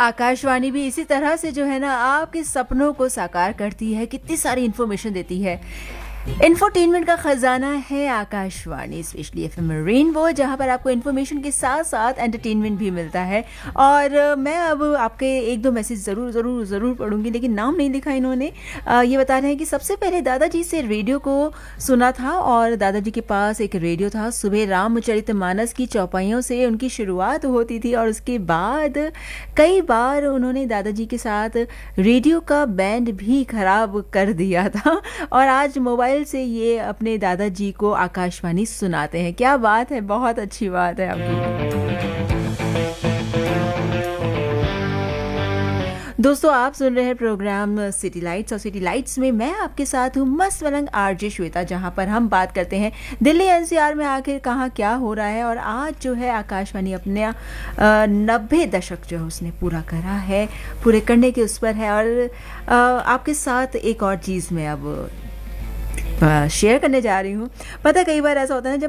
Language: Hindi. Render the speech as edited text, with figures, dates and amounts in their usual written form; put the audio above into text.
आकाशवाणी भी इसी तरह से जो है ना आपके सपनों को साकार करती है, कितनी सारी इन्फॉर्मेशन देती है। इंफोटेनमेंट का खजाना है आकाशवाणी, स्पेशली एफएम रेनबो, जहां पर आपको इन्फॉर्मेशन के साथ साथ एंटरटेनमेंट भी मिलता है। और मैं अब आपके एक दो मैसेज ज़रूर पढ़ूंगी, लेकिन नाम नहीं लिखा इन्होंने। ये बता रहे हैं कि सबसे पहले दादाजी से रेडियो को सुना था और दादाजी के पास एक रेडियो था। सुबह रामचरितमानस की चौपाइयों से उनकी शुरुआत होती थी और उसके बाद कई बार उन्होंने दादाजी के साथ रेडियो का बैंड भी खराब कर दिया था और आज मोबाइल से ये अपने दादाजी को आकाशवाणी सुनाते हैं। क्या बात है, बहुत अच्छी बात है आपकी। दोस्तों, आप सुन रहे हैं प्रोग्राम सिटी लाइट्स और सिटी लाइट्स में मैं आपके साथ हूँ मस्त मलंग आरजे श्वेता, जहाँ पर हम बात करते हैं दिल्ली एनसीआर में आखिर कहाँ क्या हो रहा है। और आज जो है आकाशवाणी अपने 90 दशक जो है उसने पूरा करा है, पूरे करने के उस पर है। और आपके साथ एक और चीज़ मैं अब शेयर करने जा रही हूँ। पता कई बार ऐसा होता है ना, जब